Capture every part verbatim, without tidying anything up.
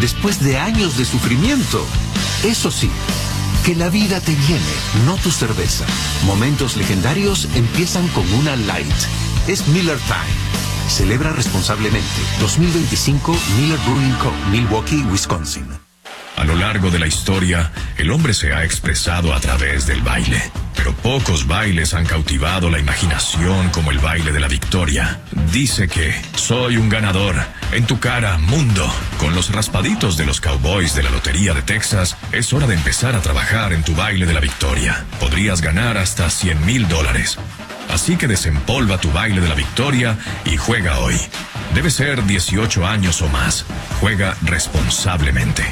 después de años de sufrimiento. Eso sí, que la vida te llene, no tu cerveza. Momentos legendarios empiezan con una Light. Es Miller Time. Celebra responsablemente. dos mil veinticinco Miller Brewing Co., Milwaukee, Wisconsin. A lo largo de la historia, el hombre se ha expresado a través del baile. Pero pocos bailes han cautivado la imaginación como el baile de la victoria. Dice que soy un ganador. En tu cara, mundo. Con los raspaditos de los Cowboys de la Lotería de Texas, es hora de empezar a trabajar en tu baile de la victoria. Podrías ganar hasta cien mil dólares. Así que desempolva tu baile de la victoria y juega hoy. Debe ser dieciocho años o más. Juega responsablemente.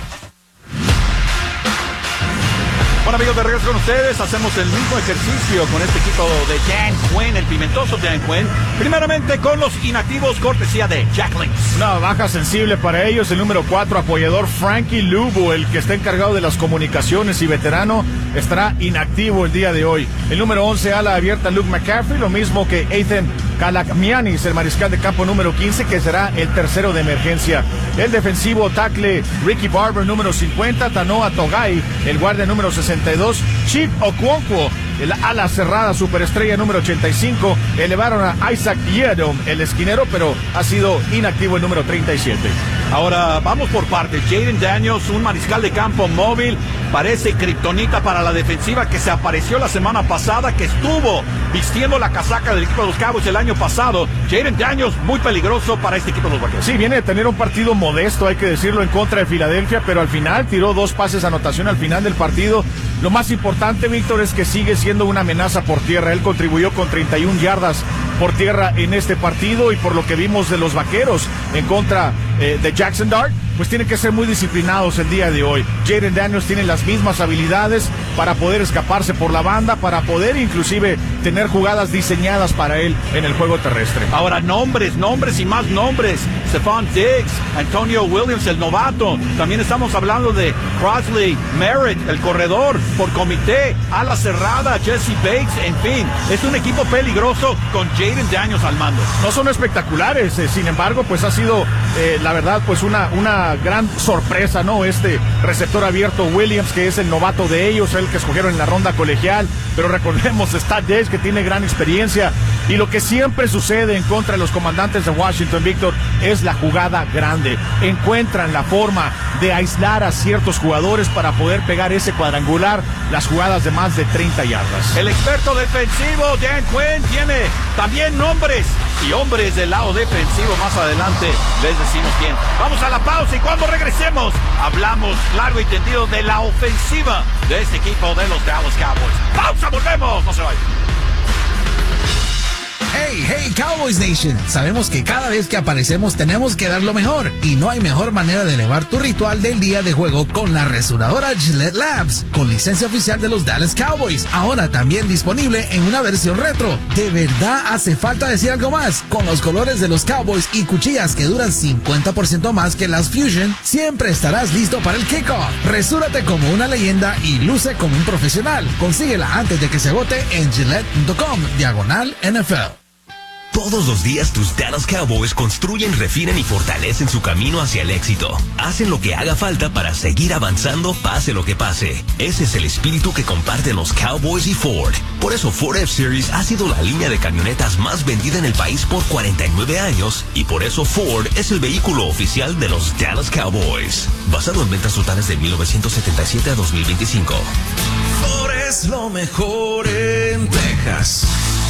Bueno, amigos, de regreso con ustedes, hacemos el mismo ejercicio con este equipo de Dan Quinn, el pimentoso Dan Quinn. Primeramente con los inactivos, cortesía de Jack Links. Una baja sensible para ellos, el número cuatro, apoyador Frankie Luvu, el que está encargado de las comunicaciones y veterano, estará inactivo el día de hoy. El número once, ala abierta, Luke McCaffrey, lo mismo que Ethan Kalakmianis, el mariscal de campo número quince, que será el tercero de emergencia. El defensivo tackle Ricky Barber, número cincuenta, Tanoa Togai, el guardia número sesenta y dos, Chip Okonkwo, el ala cerrada superestrella número ochenta y cinco, elevaron a Isaac Yiadom, el esquinero, pero ha sido inactivo el número treinta y siete. Ahora vamos por partes. Jayden Daniels, un mariscal de campo móvil, parece kriptonita para la defensiva, que se apareció la semana pasada, que estuvo vistiendo la casaca del equipo de los Cowboys el año pasado. Jayden Daniels, muy peligroso para este equipo de los Vaqueros. Sí, viene de tener un partido modesto, hay que decirlo, en contra de Filadelfia, pero al final tiró dos pases de anotación al final del partido. Lo más importante, Víctor, es que sigue siendo una amenaza por tierra. Él contribuyó con treinta y una yardas por tierra en este partido, y por lo que vimos de los Vaqueros en contra eh, de Jackson Dart, pues tienen que ser muy disciplinados el día de hoy. Jayden Daniels tiene las mismas habilidades para poder escaparse por la banda, para poder inclusive tener jugadas diseñadas para él en el juego terrestre. Ahora nombres, nombres y más nombres. Stephon Diggs, Antonio Williams, el novato. También estamos hablando de Crossley Merritt, el corredor por comité, ala cerrada, Jesse Bates, en fin. Es un equipo peligroso con Jayden Daniels al mando. No son espectaculares, eh, sin embargo, pues ha sido, eh, la verdad, pues una, una gran sorpresa, ¿no? Este receptor abierto Williams, que es el novato de ellos, el que escogieron en la ronda colegial, pero recordemos, está Diggs, que tiene gran experiencia, y lo que siempre sucede en contra de los comandantes de Washington, Víctor, es la jugada grande. Encuentran la forma de aislar a ciertos jugadores para poder pegar ese cuadrangular, las jugadas de más de treinta yardas. El experto defensivo Dan Quinn tiene también nombres y hombres del lado defensivo. Más adelante les decimos quién. Vamos a la pausa, y cuando regresemos hablamos largo y tendido de la ofensiva de este equipo de los Dallas Cowboys. Pausa, volvemos, no se vayan. Hey, hey, Cowboys Nation. Sabemos que cada vez que aparecemos tenemos que dar lo mejor, y no hay mejor manera de elevar tu ritual del día de juego con la rasuradora Gillette Labs, con licencia oficial de los Dallas Cowboys, ahora también disponible en una versión retro. ¿De verdad hace falta decir algo más? Con los colores de los Cowboys y cuchillas que duran cincuenta por ciento más que las Fusion, siempre estarás listo para el kickoff. Resúrate como una leyenda y luce como un profesional. Consíguela antes de que se agote en Gillette punto com, diagonal N F L. Todos los días tus Dallas Cowboys construyen, refinan y fortalecen su camino hacia el éxito. Hacen lo que haga falta para seguir avanzando, pase lo que pase. Ese es el espíritu que comparten los Cowboys y Ford. Por eso Ford F-Series ha sido la línea de camionetas más vendida en el país por cuarenta y nueve años, y por eso Ford es el vehículo oficial de los Dallas Cowboys. Basado en ventas totales de mil novecientos setenta y siete a dos mil veinticinco. Ford es lo mejor en Texas.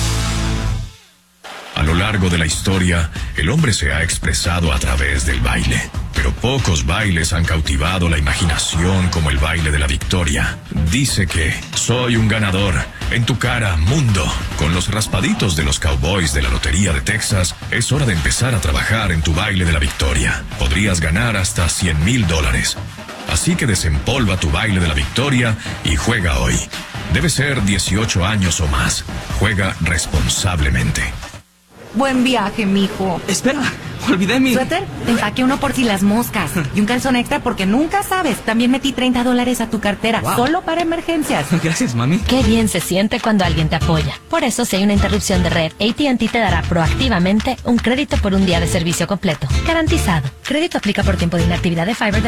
A lo largo de la historia, el hombre se ha expresado a través del baile. Pero pocos bailes han cautivado la imaginación como el baile de la victoria. Dice que soy un ganador. En tu cara, mundo. Con los raspaditos de los Cowboys de la Lotería de Texas, es hora de empezar a trabajar en tu baile de la victoria. Podrías ganar hasta cien mil dólares. Así que desempolva tu baile de la victoria y juega hoy. Debe ser dieciocho años o más. Juega responsablemente. Buen viaje, mijo. Espera, olvidé mi... ¿Suéter? Te empaqué uno por si las moscas. Y un calzón extra porque nunca sabes. También metí treinta dólares a tu cartera, wow, solo para emergencias. Gracias, mami. Qué bien se siente cuando alguien te apoya. Por eso, si hay una interrupción de red, A T and T te dará proactivamente un crédito por un día de servicio completo. Garantizado. Crédito aplica por tiempo de inactividad de Fiber.